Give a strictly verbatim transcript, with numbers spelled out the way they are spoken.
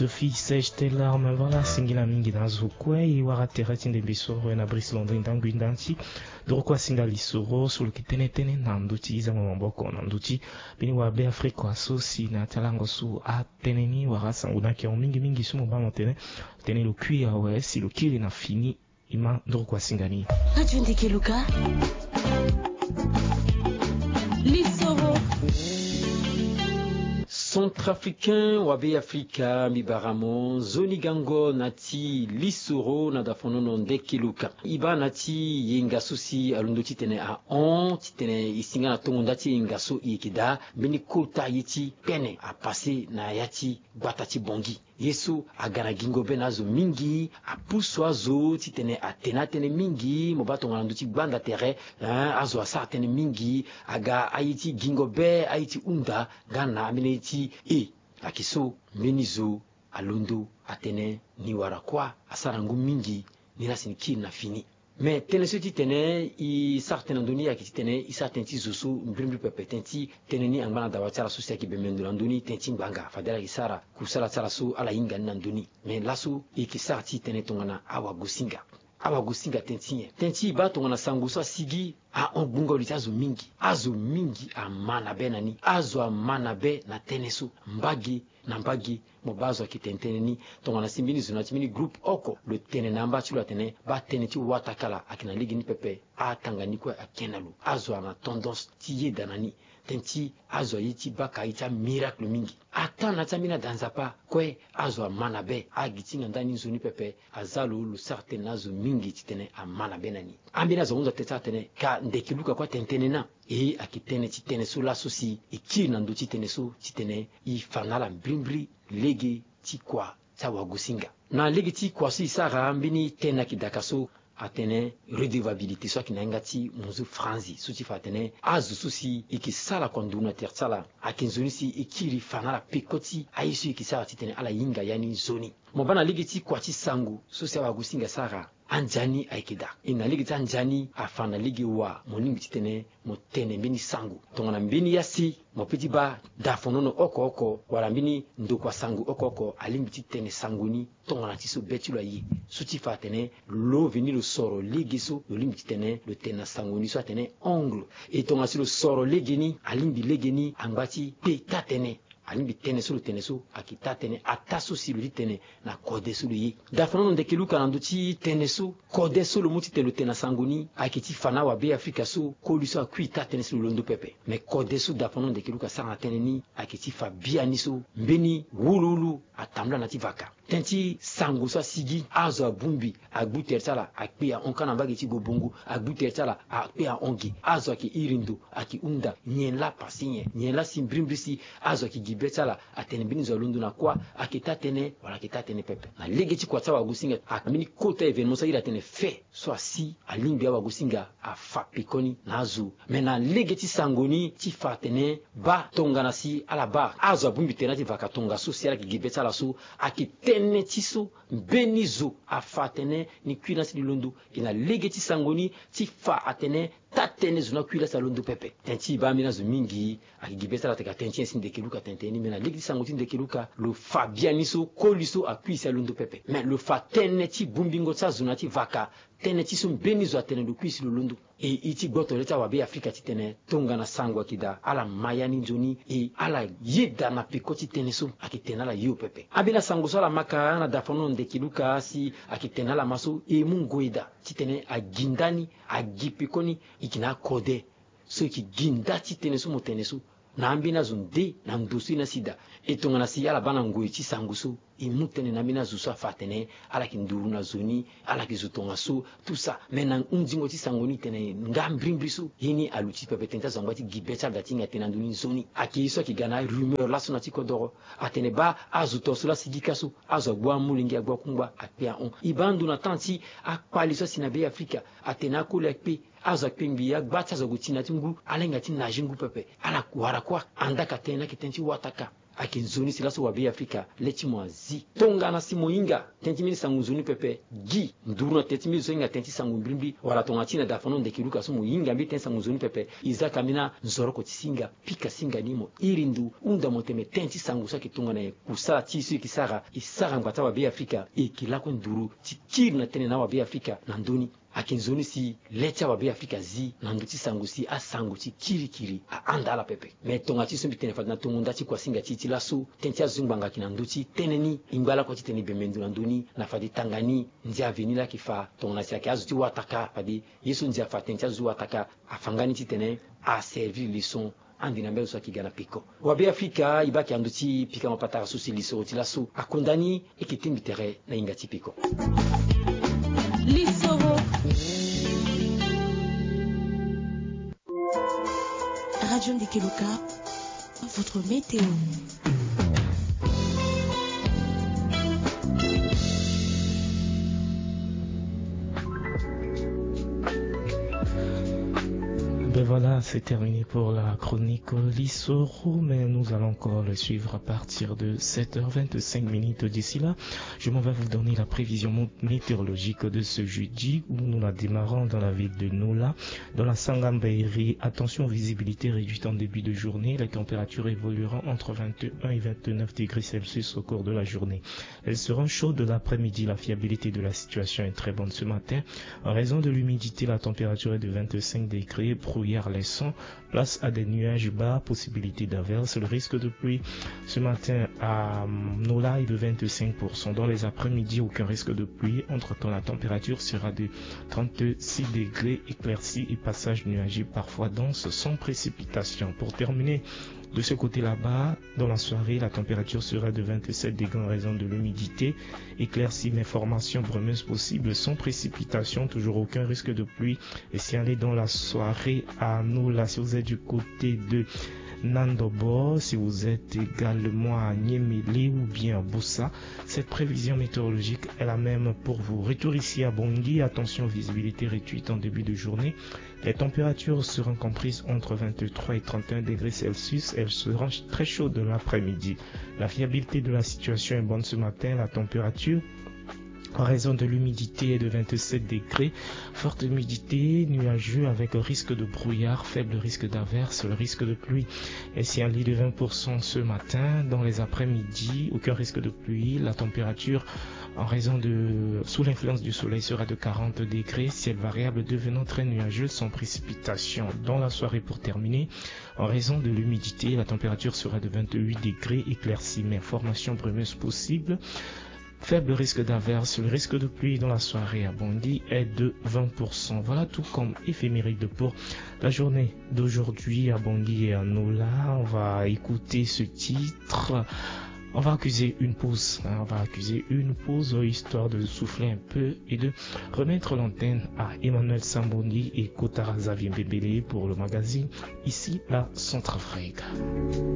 Cette fille sèche tes larmes, voilà, singila mingi na zukwe, iwara terati ndembisoro na bris londrin dangu indanti, dorokwa singa lisoro, sulu kitene tene nanduti, iza mwamboko nanduti, bini wabe Afrika asosi na talango su ateneni, wara sanguna kia mingi mingi sumo bano tene, tene lo kui awe, si lo kili na fini, ima dorokwa singani. Radio Ndekeluka Lisoro Centrafricain wabe Afrika mibaramo zoni gango nati lisoro na dafonono Ndekeluka iba nati yengaso si alundoti tene a on titene isinga na tongo ndati yengaso ikida bini kota yiti pene a passé na yati gwatati bongi Yesu agana gingo benazo mingi apuswa zo titene atena tene mingi mobato ngalanduti banda tere azo asa tene mingi aga ayiti gingo be ayiti unda gana amineti e akiso menizo alondo atene ni warakwa asarangu mingi nirasini ki na fini mais tene soti tene i sartena ndoni ya kitene i sartenti zoso mbrimbi pepe tenti tene ni angana dawa tsara susia ki bemendo ndoni tenti mbanga fadela isara kusala tsara su ala inga ndoni mais lasu i kisarti tene tongana awa gusinga awa gusinga tenti tenti ba tongana sanguso sigi a ongunga litazo mingi azo mingi amana benani azo amana be na tenesu mbagi na mbagi mobazo akitenteneni tongana simbini zunati mini group oko le tene namba chula tene ba tene ti watakala akina ligi ni pepe a tanganiko akenalu azo ana tendance tiye danani tenti azo yiti baka ita miracle mingi atana tamina danzapa kwe azo amana be agitinga ndani zuni pepe azalo lu sarte nazo mingi titene amana benani ambina zonzo teta tene ka Ndekeluka kwa tentenena e akitene titene so la sosi ikiri na ndo titene so titene i fanala mbrimbri lege tikwa tawa gusinga na lege tikwa si sara mbini tena kidakaso atene redevabilité so kinangati muzu franzi suti fatene azu susi ikisala konduna tertsala akinzunisi ikiri fanala pekoti aisu ikisala titene ala yinga yani zoni mobana lege tikwa ti sangu susi wa gusinga sara anjani aikida ina ligi ta anjani afana ligi wa moningi titene motene mbini sangu tongana mbini yasi mopiti ba dafonono oko oko wala mbini ndokwa sangu oko oko alingi titene sanguni tongana tiso betula yi suti fatene lo vini lo soro ligi so lo limbi titene lo tena sanguni so atene ongle e tonga si lo soro legeni alimbi legeni angati pe tatene alimbi tene sulu tene su akita tene atasu silu tene na kode sulu yi dafono Ndekeluka nanduti tene su kode sulu muti telu tena sanguni akiti fana wa be Afrika su koliso akuita tene sulu londo pepe me kode su dafono Ndekeluka sanga tene ni akiti fa biani su mbeni wululu atamla nati vaka tenti sangu so sigi azo bumbi agbuter sala akpia onkana bagiti bobongu agbuter sala akpia ongi azo aki irindo aki unda nyela pasinye nyela simbrimbrisi azo aki gibetala atene bini zo lundu na kwa akita tene wala akita tene pepe na legeti kwa tawa gusinga akamini kota evenement sa ira tene fe so asi alimbi wa gusinga afa pikoni nazu mena legeti sangoni ti fatene ba tonga nasi ala ba azo bumbi tenati vakatonga so si ala ki gibetala so akitene tiso benizo afatene ni kwina si lundu ina legeti sangoni ti fa atene tatene zuna kwila sa lundu pepe tenti ba mina zo mingi akigibetala te ka tenti sin Ndekeluka tenteni mena legeti sangoti Ndekeluka lo fabianiso koliso akwisa lundu pepe mais le fa tene ti bumbingo tsa zuna ti vaka tene ti so benizo atene lo kwisi lo lundu e iti goto leta wa be Afrika titene tonga na sangwa kida ala mayani njoni e ala yeda na pikoti tene so akitena la yo pepe abina sango so la maka na dafono Ndekeluka si akitena la maso e mungoida titene agindani agipikoni ikina kode so ki ginda titene so motene so na ambina zunde na mdusi na sida etonga na si ala bana ngoi ti sanguso imutene na mina zuso afatene ala kinduru na zoni ala kizutonga so tout ça mena undingo ti sangoni tene ngambrimbriso yini aluti pepe tenta zangwati gibeta datinga tena nduni zoni akiso ki gana rumeur la sonati kodoro atene ba azuto so la sigikaso azo gwa mulingi agwa kumba apia on ibandu na tanti akwaliso sinabe Afrika atena ko lekpe azo kpingbi ya gbata zo gutina tingu alenga tin na jingu pepe ala kwara kwa andaka tena kitenti wataka akin zoni sila so wabe Afrika leti mwa zi tonga na simo inga tenti mini sangu zoni pepe gi nduruna tenti mini zonga tenti sangu mbrimbi wala tonga tina da fanon de kiluka so mo inga mbi tenti sangu zoni pepe iza kamina nzoroko tisinga pika singa nimo irindu unda moteme tenti sangu sa kitunga na kusala tisu kisara isara ngata wabe Afrika ikilako nduru tikiri na tene na wabe Afrika na ndoni akinzoni si lecha wabe Afrika zi na nduti sangu si asangu ti kiri kiri a andala pepe me tonga ti sumbi tene fadna tungunda ti kwa singa ti ti lasu tentia zumbanga kina nduti teneni imbala kwa ti tene bemendu na nduni na fadi tangani ndia veni la kifa tonga si azu ti wataka fadi yesu ndia fa tentia zu wataka afangani ti tene a servir leçon andina mbele so kigana piko wabe Afrika ibaki anduti pika mapata susi liso ti lasu akondani ekitimbi tere na inga ti piko Lissoro. Radio Ndekeluka, votre météo. Ben voilà, c'est terminé pour la chronique Lissoro, mais nous allons encore le suivre à partir de sept heures vingt-cinq minutes. D'ici là, je m'en vais vous donner la prévision météorologique de ce jeudi où nous la démarrons dans la ville de Nola, dans la Sangambairi. Attention, visibilité réduite en début de journée. Les températures évolueront entre vingt et un et vingt-neuf degrés Celsius au cours de la journée. Elles seront chaudes l'après-midi. La fiabilité de la situation est très bonne ce matin. En raison de l'humidité, la température est de vingt-cinq degrés. Hier les sons, place à des nuages bas, possibilité d'averse. Le risque de pluie ce matin à Nola est de vingt-cinq pour cent. Dans les après-midi, aucun risque de pluie. Entre-temps, la température sera de trente-six degrés, éclaircie et passage nuageux parfois dense sans précipitation. Pour terminer, de ce côté là-bas, dans la soirée, la température sera de vingt-sept degrés en raison de l'humidité. Éclaircie, mais formation brumeuse possible sans précipitation, toujours aucun risque de pluie. Et si aller dans la soirée à Nola, si vous êtes du côté de Nandobo, si vous êtes également à Niemele ou bien à Boussa, cette prévision météorologique est la même pour vous. Retour ici à Bangui, attention, visibilité réduite en début de journée. Les températures seront comprises entre vingt-trois et trente et un degrés Celsius. Elles seront très chaudes de l'après-midi. La fiabilité de la situation est bonne ce matin. La température, en raison de l'humidité, est de vingt-sept degrés. Forte humidité, nuageux avec risque de brouillard, faible risque d'averse. Le risque de pluie est si un lit de vingt pour cent ce matin. Dans les après-midi, aucun risque de pluie. La température, en raison de, sous l'influence du soleil, sera de quarante degrés. Ciel variable devenant très nuageux sans précipitation. Dans la soirée, pour terminer, en raison de l'humidité, la température sera de vingt-huit degrés, éclaircie, mais formation brumeuse possible. Faible risque d'averse. Le risque de pluie dans la soirée à Bangui est de vingt pour cent. Voilà tout comme éphéméride pour la journée d'aujourd'hui à Bangui et à Nola. On va écouter ce titre. On va accuser une pause. Hein, on va accuser une pause histoire de souffler un peu et de remettre l'antenne à Emmanuel Samboni et Kotara Xavier Mbembele pour le magazine Ici la Centrafrique.